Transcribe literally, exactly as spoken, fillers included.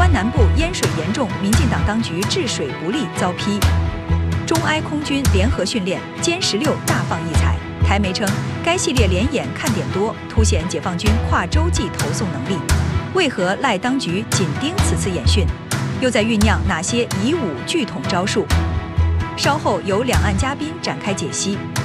湾南部淹水严重，民进党当局治水不力遭批。中埃空军联合训练，歼十六大放异彩。台媒称，该系列联演看点多，凸显解放军跨洲际投送能力。为何赖当局紧盯此次演训？又在酝酿哪些以武拒统招数？稍后由两岸嘉宾展开解析。